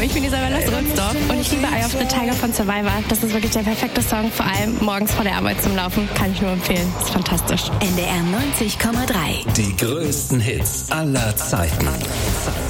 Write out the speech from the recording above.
ich bin Isabella Rünsdorf und ich liebe Eye of the Tiger von Survivor. Das ist wirklich der perfekte Song, vor allem morgens vor der Arbeit zum Laufen. Kann ich nur empfehlen. Ist fantastisch. NDR 90,3. Die größten Hits aller Zeiten.